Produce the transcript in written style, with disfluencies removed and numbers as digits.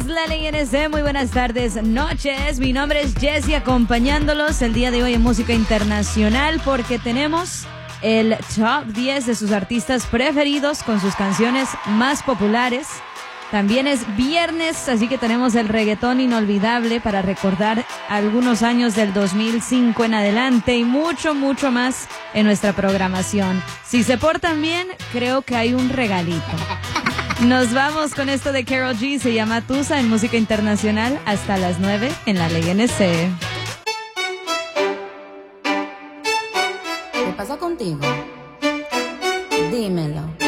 la LNC, muy buenas tardes, noches. Mi nombre es Jessie, acompañándolos el día de hoy en Música Internacional porque tenemos el Top 10 de sus artistas preferidos con sus canciones más populares. También es viernes, así que tenemos el reggaetón inolvidable para recordar algunos años del 2005 en adelante y mucho, mucho más en nuestra programación. Si se portan bien, creo que hay un regalito. Nos vamos con esto de Karol G, se llama Tusa en Música Internacional hasta las 9 en la LNC. ¿Qué pasa contigo? Dímelo.